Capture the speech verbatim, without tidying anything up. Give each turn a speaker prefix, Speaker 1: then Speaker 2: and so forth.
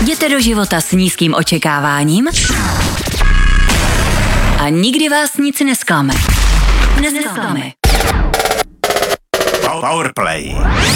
Speaker 1: Jděte do života s nízkým očekáváním a nikdy vás nic nesklame. Nesklame.
Speaker 2: Powerplay.